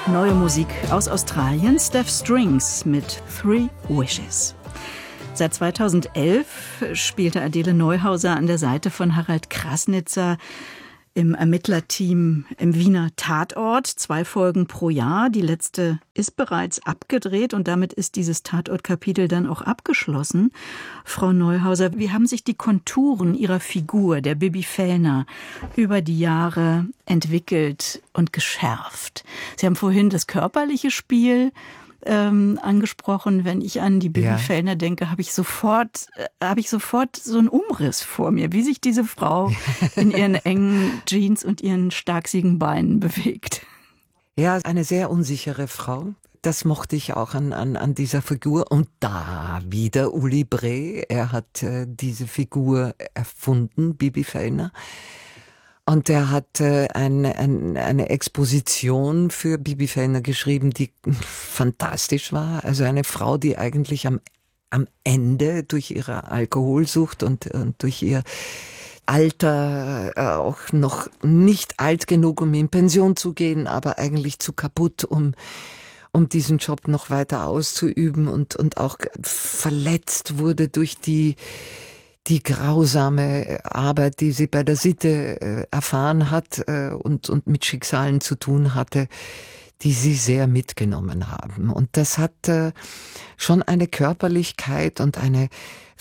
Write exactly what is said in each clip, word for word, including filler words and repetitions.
Neue Musik aus Australien, Steph Strings mit Three Wishes. Seit zweitausendelf spielte Adele Neuhauser an der Seite von Harald Krasnitzer im Ermittlerteam im Wiener Tatort. Zwei Folgen pro Jahr. Die letzte ist bereits abgedreht und damit ist dieses Tatort-Kapitel dann auch abgeschlossen. Frau Neuhauser, wie haben sich die Konturen Ihrer Figur, der Bibi Fellner, über die Jahre entwickelt und geschärft? Sie haben vorhin das körperliche Spiel Ähm, angesprochen. Wenn ich an die Bibi ja. Fellner denke, habe ich sofort, äh, habe ich sofort so einen Umriss vor mir, wie sich diese Frau in ihren engen Jeans und ihren starksigen Beinen bewegt. Ja, eine sehr unsichere Frau. Das mochte ich auch an, an, an dieser Figur. Und da wieder Uli Bree. Er hat äh, diese Figur erfunden, Bibi Fellner. Und er hat äh, eine, eine, eine Exposition für Bibi Fellner geschrieben, die fantastisch war. Also eine Frau, die eigentlich am, am Ende durch ihre Alkoholsucht und, und durch ihr Alter äh, auch noch nicht alt genug, um in Pension zu gehen, aber eigentlich zu kaputt, um um diesen Job noch weiter auszuüben und, und auch verletzt wurde durch die die grausame Arbeit, die sie bei der Sitte äh, erfahren hat äh, und, und mit Schicksalen zu tun hatte, die sie sehr mitgenommen haben. Und das hat äh, schon eine Körperlichkeit und eine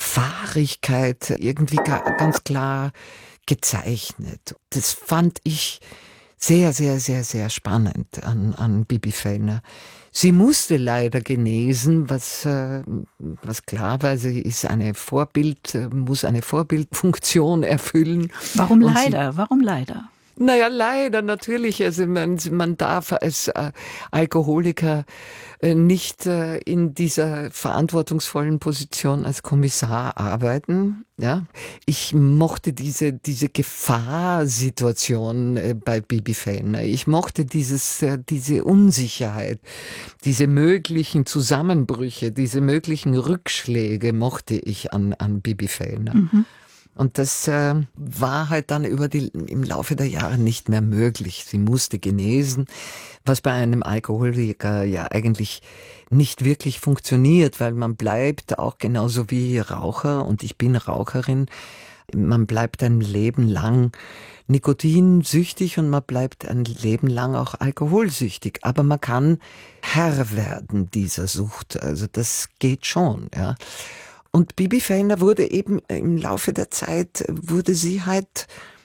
Fahrigkeit irgendwie ga, ganz klar gezeichnet. Das fand ich sehr, sehr, sehr, sehr spannend an, an Bibi Fellner. Sie musste leider genesen, was, äh, was klar war, sie ist eine Vorbild, muss eine Vorbildfunktion erfüllen. Warum Und leider? Sie, Warum leider? Naja, leider natürlich. Also man, man darf als äh, Alkoholiker äh, nicht äh, in dieser verantwortungsvollen Position als Kommissar arbeiten. Ja, ich mochte diese diese Gefahrsituation äh, bei Bibi Fellner. Ich mochte dieses äh, diese Unsicherheit, diese möglichen Zusammenbrüche, diese möglichen Rückschläge mochte ich an an Bibi Fellner. Mhm. Und das äh, war halt dann über die, im Laufe der Jahre nicht mehr möglich. Sie musste genesen, was bei einem Alkoholiker ja eigentlich nicht wirklich funktioniert, weil man bleibt auch genauso wie Raucher, und ich bin Raucherin, man bleibt ein Leben lang nikotinsüchtig und man bleibt ein Leben lang auch alkoholsüchtig. Aber man kann Herr werden dieser Sucht. Also das geht schon, ja. Und Bibi Fellner wurde eben im Laufe der Zeit, wurde sie halt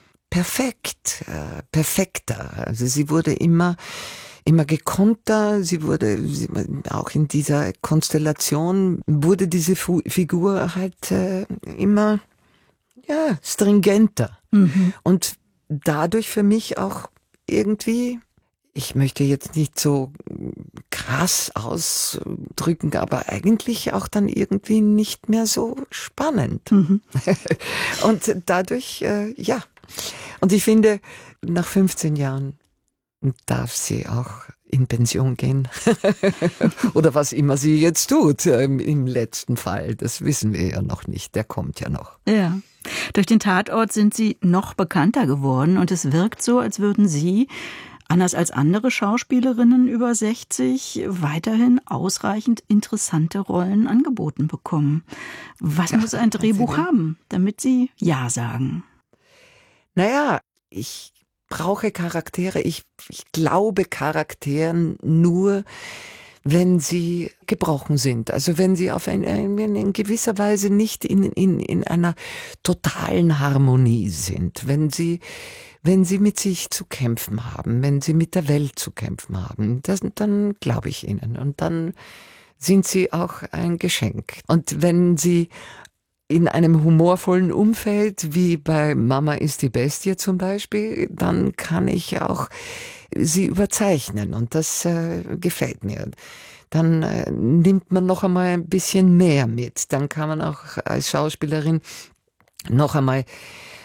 perfekt, äh, perfekter. Also sie wurde immer, immer gekonnter, sie wurde, sie, auch in dieser Konstellation wurde diese Fu- Figur halt äh, immer, ja, stringenter. Mhm. Und dadurch für mich auch irgendwie, ich möchte jetzt nicht so krass ausdrücken, aber eigentlich auch dann irgendwie nicht mehr so spannend. Mhm. Und dadurch, äh, ja. Und ich finde, nach fünfzehn Jahren darf sie auch in Pension gehen. Oder was immer sie jetzt tut, im letzten Fall. Das wissen wir ja noch nicht. Der kommt ja noch. Ja. Durch den Tatort sind Sie noch bekannter geworden und es wirkt so, als würden Sie, anders als andere Schauspielerinnen über sechzig, weiterhin ausreichend interessante Rollen angeboten bekommen. Was ja, muss ein Drehbuch haben, damit Sie Ja sagen? Naja, ich brauche Charaktere. Ich, ich glaube Charakteren nur, wenn sie gebrochen sind. Also wenn sie auf ein, in gewisser Weise nicht in, in, in einer totalen Harmonie sind. Wenn sie Wenn sie mit sich zu kämpfen haben, wenn sie mit der Welt zu kämpfen haben, das, dann glaube ich ihnen. Und dann sind sie auch ein Geschenk. Und wenn sie in einem humorvollen Umfeld, wie bei Mama ist die Bestie zum Beispiel, dann kann ich auch sie überzeichnen. Und das äh, gefällt mir. Dann äh, nimmt man noch einmal ein bisschen mehr mit. Dann kann man auch als Schauspielerin noch einmal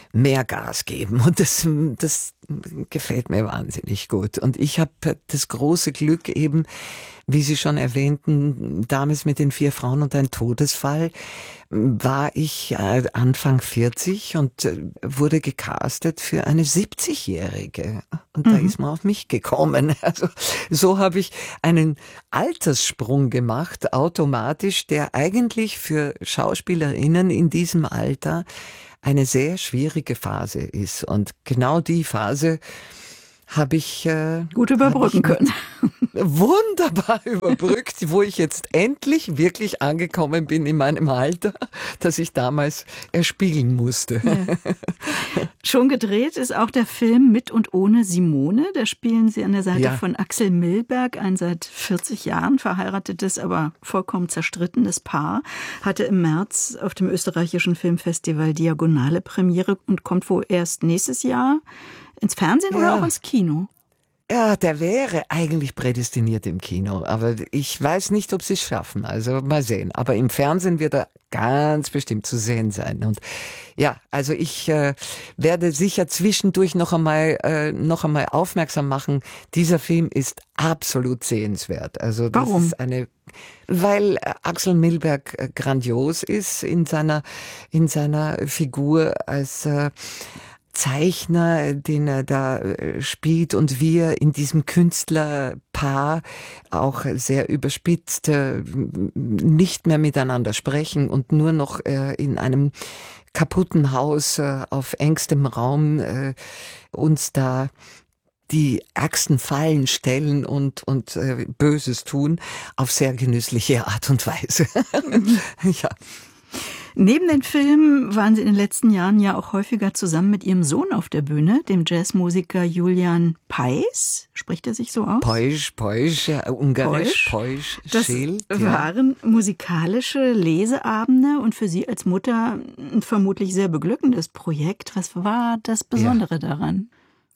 mehr Gas geben. Und das, das gefällt mir wahnsinnig gut. Und ich habe das große Glück eben, wie Sie schon erwähnten, damals mit den vier Frauen und ein Todesfall, war ich Anfang vierzig und wurde gecastet für eine siebzigjährige. Und mhm. da ist man auf mich gekommen. Also so habe ich einen Alterssprung gemacht, automatisch, der eigentlich für Schauspielerinnen in diesem Alter eine sehr schwierige Phase ist. Und genau die Phase habe ich äh, gut überbrücken können. Wunderbar überbrückt, wo ich jetzt endlich wirklich angekommen bin in meinem Alter, das ich damals erspielen musste. Ja. Schon gedreht ist auch der Film Mit und ohne Simone. Da spielen Sie an der Seite ja. von Axel Milberg, ein seit vierzig Jahren verheiratetes, aber vollkommen zerstrittenes Paar. Hatte im März auf dem österreichischen Filmfestival Diagonale Premiere und kommt wohl erst nächstes Jahr ins Fernsehen ja. oder auch ins Kino? Ja, der wäre eigentlich prädestiniert im Kino, aber ich weiß nicht, ob sie es schaffen. Also mal sehen. Aber im Fernsehen wird er ganz bestimmt zu sehen sein. Und ja, also ich äh, werde sicher zwischendurch noch einmal äh, noch einmal aufmerksam machen. Dieser Film ist absolut sehenswert. Also das Warum? ist eine Weil Axel Milberg äh, grandios ist in seiner in seiner Figur als äh, Zeichner, den er da spielt und wie er in diesem Künstlerpaar auch sehr überspitzt nicht mehr miteinander sprechen und nur noch in einem kaputten Haus auf engstem Raum uns da die ärgsten Fallen stellen und, und äh, Böses tun, auf sehr genüssliche Art und Weise. Ja. Neben den Filmen waren Sie in den letzten Jahren ja auch häufiger zusammen mit Ihrem Sohn auf der Bühne, dem Jazzmusiker Julian Peis. Spricht er sich so aus? Peis, Peis, ja, ungarisch, Peis, Das Schild, waren ja. musikalische Leseabende und für Sie als Mutter ein vermutlich sehr beglückendes Projekt. Was war das Besondere ja. daran?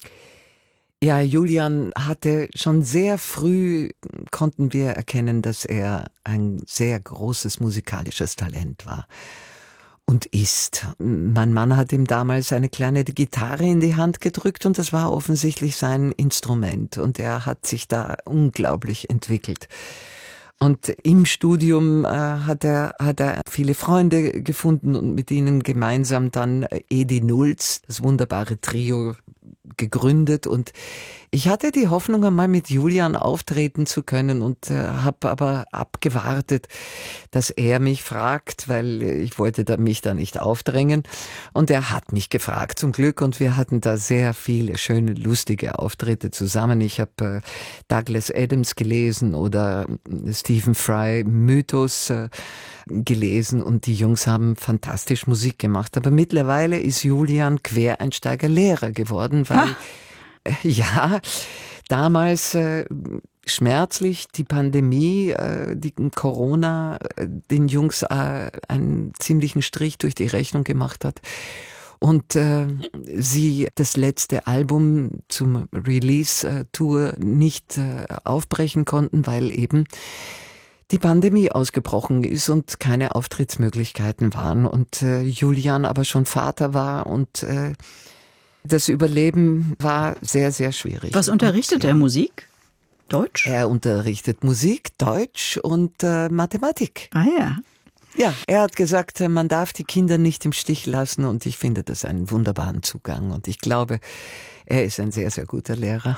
Ja, Julian hatte schon sehr früh, konnten wir erkennen, dass er ein sehr großes musikalisches Talent war. Und ist. Mein Mann hat ihm damals eine kleine Gitarre in die Hand gedrückt und das war offensichtlich sein Instrument. Und er hat sich da unglaublich entwickelt. Und im Studium äh, hat er hat er viele Freunde gefunden und mit ihnen gemeinsam dann Edi Nulz, das wunderbare Trio, gegründet. Und ich hatte die Hoffnung, einmal mit Julian auftreten zu können und äh, habe aber abgewartet, dass er mich fragt, weil ich wollte da mich da nicht aufdrängen. Und er hat mich gefragt, zum Glück. Und wir hatten da sehr viele schöne, lustige Auftritte zusammen. Ich habe äh, Douglas Adams gelesen oder Stephen Fry Mythos äh, gelesen und die Jungs haben fantastisch Musik gemacht. Aber mittlerweile ist Julian Quereinsteiger-Lehrer geworden, weil ah. äh, ja, damals äh, schmerzlich die Pandemie, äh, die Corona äh, den Jungs äh, einen ziemlichen Strich durch die Rechnung gemacht hat. Und äh, sie das letzte Album zum Release-Tour nicht äh, aufbrechen konnten, weil eben die Pandemie ausgebrochen ist und keine Auftrittsmöglichkeiten waren und äh, Julian aber schon Vater war und äh, das Überleben war sehr, sehr schwierig. Was unterrichtet er? Musik? Deutsch? Er unterrichtet Musik, Deutsch und äh, Mathematik. Ah ja. Ja, er hat gesagt, man darf die Kinder nicht im Stich lassen und ich finde das einen wunderbaren Zugang und ich glaube, er ist ein sehr, sehr guter Lehrer.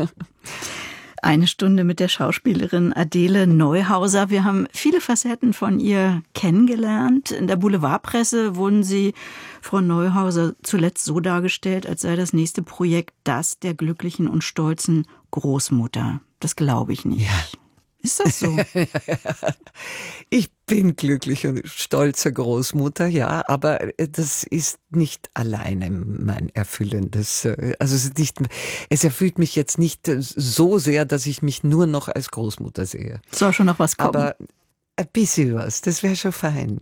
Eine Stunde mit der Schauspielerin Adele Neuhauser. Wir haben viele Facetten von ihr kennengelernt. In der Boulevardpresse wurden Sie, Frau Neuhauser, zuletzt so dargestellt, als sei das nächste Projekt das der glücklichen und stolzen Großmutter. Das glaube ich nicht. Ja. Ist das so? Ich bin glücklich und stolze Großmutter, ja, aber das ist nicht alleine mein erfüllendes, also es ist nicht, es erfüllt mich jetzt nicht so sehr, dass ich mich nur noch als Großmutter sehe. Soll schon noch was kommen? Aber ein bisschen was, das wäre schon fein.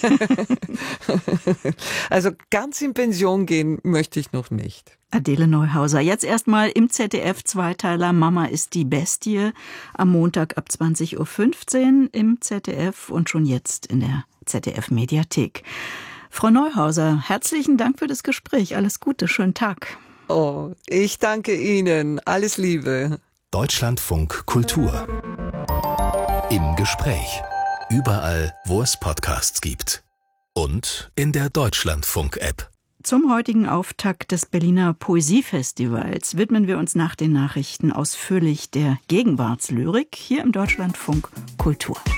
Also ganz in Pension gehen möchte ich noch nicht. Adele Neuhauser. Jetzt erstmal im Z D F-Zweiteiler Mama ist die Bestie. Am Montag ab zwanzig Uhr fünfzehn im Z D F und schon jetzt in der Z D F-Mediathek. Frau Neuhauser, herzlichen Dank für das Gespräch. Alles Gute, schönen Tag. Oh, ich danke Ihnen. Alles Liebe. Deutschlandfunk Kultur. Im Gespräch. Überall, wo es Podcasts gibt. Und in der Deutschlandfunk-App. Zum heutigen Auftakt des Berliner Poesiefestivals widmen wir uns nach den Nachrichten ausführlich der Gegenwartslyrik hier im Deutschlandfunk Kultur.